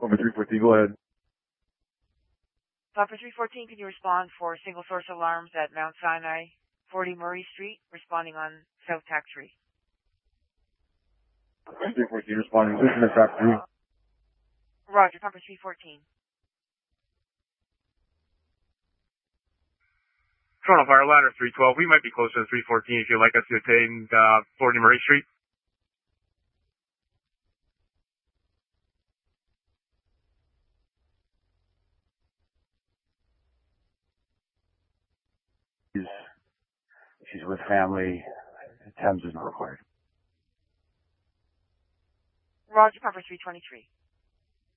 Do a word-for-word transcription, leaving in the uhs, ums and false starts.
Over three fourteen, go ahead. Papa three fourteen, can you respond for single source alarms at Mount Sinai, forty Murray Street, responding on South Tax three? three fourteen, responding. This is Trap three. Roger, Papa three fourteen. Toronto Fire Ladder three twelve. We might be closer to three fourteen if you'd like us to attain uh, forty Murray Street. She's, she's with family. Thames is not required. Roger, Papa three twenty-three.